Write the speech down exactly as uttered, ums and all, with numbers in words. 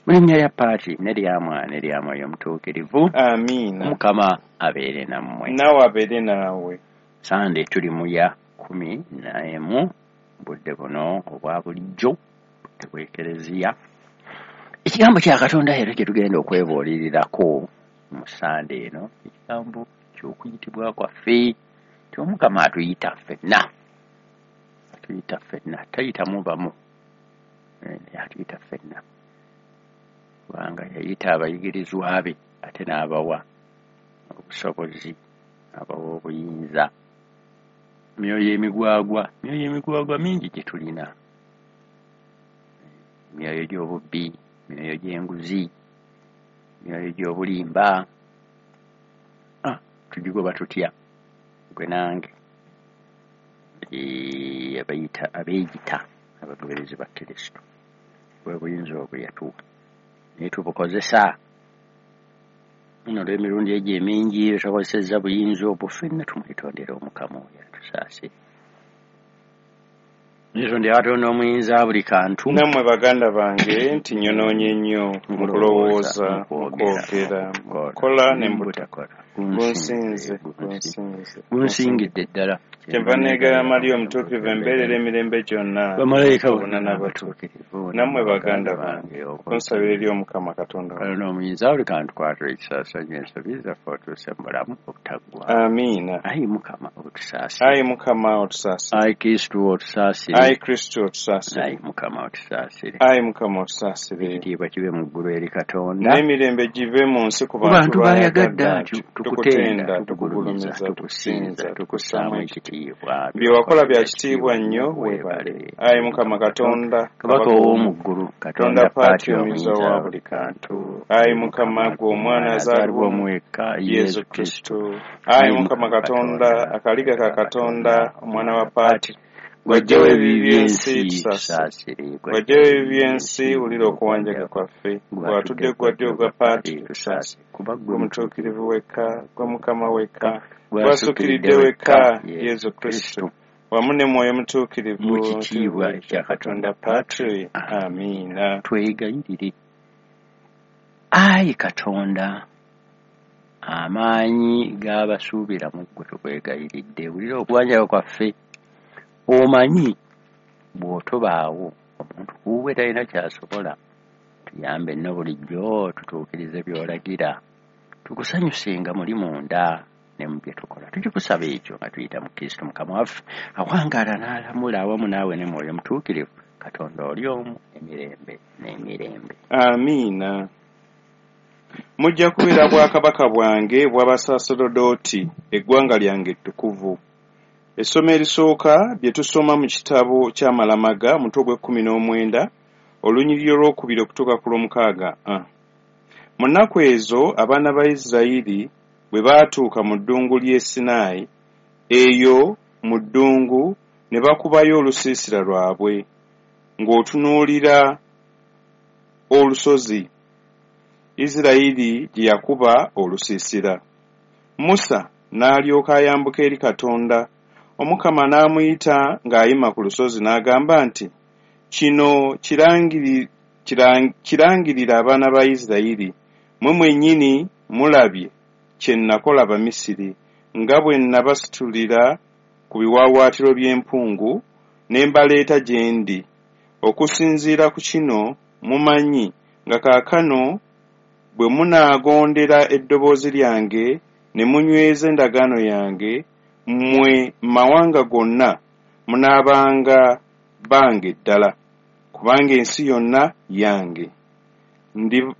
Mulinnya ya paati ne lya Mwana ne lya Mwoyo Omutuukirivu. Amiina. Mukama abeere nammwe. Nawe abeere naawe. Sande tuli mu ya kumi n'emu budde buno obwa bulijjo budde bw'Ekereziya. Ekigambo kya Katonda era kye tugenda okwebuulirirako mu Sande eno ekigambo ky'okuyitibwa kwaffe ti Omukama atuyita ffenna. Atuyita ffenna tayitamu bamu. Atuyita ffenna. Kubanga yayita abayigirizwa be ate n'abawa obusobozi, abawa obuyinza. Myoyo emigwagwa, myoyo emigwagwa mingi gye tulina. Myoyo gy'obubbi, myoyo gy'enguzi, myoyo gy'obulimba. Ah, tugigoba tutya gwe nange. Abayita abeeyita abagoberezi ba Kristo bwe buyinza obwo yatuwa naye tubukozesa. Muno olw'emirundi egyo emingi tusobozesezza buyinza obwo ffenna tumwetondera Omukama oyo atusaasire. Nitondera Katonda omuyinza buli kantu. Nammwe baganda bange nti nyonoonye nnyo mu kulowooza, mu kwogera, mu kukola ne mu butakola. Gunsinze, gunsinze. Gunsingidde ddala. Kyenva neegaya Mariya Omutuukirivu embeerera emirembe gyonna. Bamalayika bonna n'abatuukirivu. Nammwe baganda bange okunsabira eri Omukama Katonda. Katonda omuyinza buli kantu kwatula ekisaasanyi ensobi zaffe otuuse mu bulamu obutaggwa. Amiina. Ayi Mukama otusaasire. Ayi Mukama otusaasire. Ayi Kristo otusaasire. Ayi Kristo otusaasire. Ayi Mukama otusaasire. Ayi Mukama otusaasire. Ekitiibwa kibe mu ggulu eri Katonda. N'emirembe give mu nsi ku bantu bayagadde tukutenda, tukugulumiza, tukusinza, tukussaamu ekitiibwa. Bye wakola bya kitiibwa nnyo weebale. Ayi Mukama Katonda, Kabaka ow'omu ggulu, Katonda paati omuyinza wa buli kantu. Ayi Mukama gwe omwana azaalibwa omweka Yesu Kristo. Ayi Mukama Katonda, akaliga ka Katonda, omwana wa paati. Gwajjawo ebibi by'ensi tusaasire. Gwajjawo ebibi by'ensi wulira okuwanjaga kwaffe. Gwe watudde gwa ddyo gwa paati tusaasire. Gwe mutuukirivu wekka, gwe Mukama wekka, gwe asukkiridde wekka Yesu Kristo. Wamu ne Mwoyo Mutuukirivu mu kitiibwa ekya Katonda paatri. Amiina. Twegayirire. Ayi Katonda, amaanyi g'abasuubira mu ggwe tukwegayiridde. Wulira okuwanjaga kwaffe. Omanyi bw'otobaawo omuntu kuwe talina kyasobola. Tuyambe nno bulijjo tutuukirize by'olagira. Tukusanyusenga muli munda ne mu bye tukola. Tukikusaba ekyo nga tuyita mu Kristo Mukama waffe awangaala n'alamula awamu naawe ne Mwoyo Mutuukirivu. Katonda oli omu emirembe n'emirembe. Amiina. Mujja kubeera bwakabaka bwange bw'abasaaserodooti eggwanga lyange ettukuvu. Essomo erisooka bye tusoma mu kitabo ky'Amalamaga mutwe gw'ekkumi n'omwenda olunyiriri olwokubiri okutuuka ku lw'omukaaga. Mu nnaku ezo abaana ba Isirayiri bwe baatuuka mu ddungu ly'e Sinaayi, eyo mu ddungu ne bakubayo olusiisira lwabwe ng'otunuulira olusozi Isirayiri gye yakuba olusiisira. Musa n'alyoka ayambuka eri Katonda. Omukama n'amuyita ng'ayima ku lusozi n'agamba nti, kino kirangiri, kirang, kirangirira abaana ba Isirayiri, mwe mwennyini mulabye kye nakola Abamisiri, nga bwe nabasitulira ku biwaawaatiro by'empungu ne mbaleeta gye ndi. Okusinziira ku kino mumanyi nga kaakano bwe munaagondera eddoboozi lyange ne munyweza endagaano yange, mmwe mawanga gonna munaabanga bange ddala, kubanga ensi yonna yange. Ndi